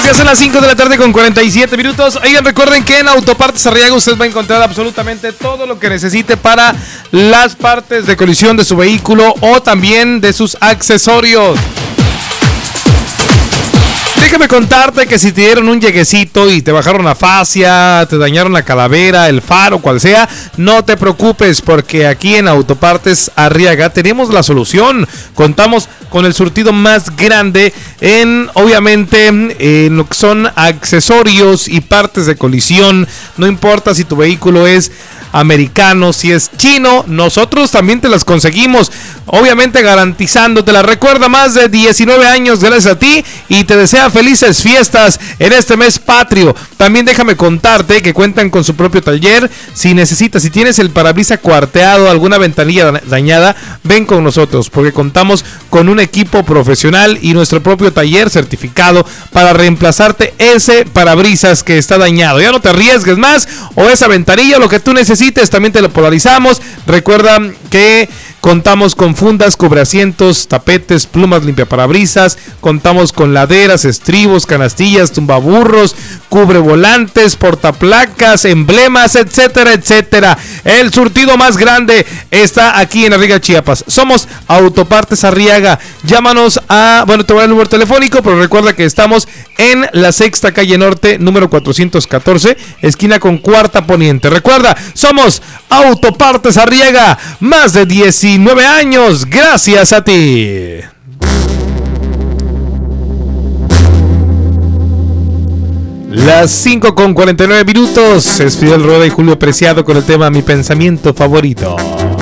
Ya son las 5 de la tarde con 47 minutos. Oigan, recuerden que en Autopartes Arriaga usted va a encontrar absolutamente todo lo que necesite para las partes de colisión de su vehículo o también de sus accesorios. Déjame contarte que si te dieron un lleguecito y te bajaron la fascia, te dañaron la calavera, el faro, cual sea, no te preocupes porque aquí en Autopartes Arriaga tenemos la solución. Contamos con el surtido más grande en, obviamente, en lo que son accesorios y partes de colisión. No importa si tu vehículo es americano, si es chino, nosotros también te las conseguimos, obviamente garantizándotelas. Recuerda, más de 19 años gracias a ti y te desea felices fiestas en este mes patrio. También déjame contarte que cuentan con su propio taller. Si tienes el parabrisas cuarteado, alguna ventanilla dañada, ven con nosotros porque contamos con un equipo profesional y nuestro propio taller certificado para reemplazarte ese parabrisas que está dañado. Ya no te arriesgues más, o esa ventanilla, lo que tú necesites, también te lo polarizamos. Recuerda que contamos con fundas, cubreasientos, tapetes, plumas limpiaparabrisas. Contamos con laderas, estribos, canastillas, tumbaburros, cubrevolantes, portaplacas, emblemas, etcétera, etcétera. El surtido más grande está aquí en Arriaga, Chiapas. Somos Autopartes Arriaga. Llámanos a, te voy a dar el número telefónico, pero recuerda que estamos en la Sexta Calle Norte, número 414, esquina con Cuarta Poniente. Recuerda, somos Autopartes Arriaga. Más de 19 años, gracias a ti. Las 5 con 49 minutos. Es Fidel Roda y Julio Preciado con el tema Mi Pensamiento Favorito.